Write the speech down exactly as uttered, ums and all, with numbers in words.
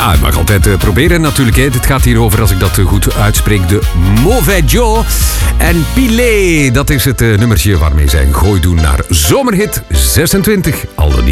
Ja, je mag altijd uh, proberen natuurlijk. Hè. Het gaat hier over, als ik dat uh, goed uitspreek, de Mauvais Joe. En Pilé, dat is het uh, nummertje waarmee zij een gooi doen naar Zomerhit zesentwintig. Al dan niet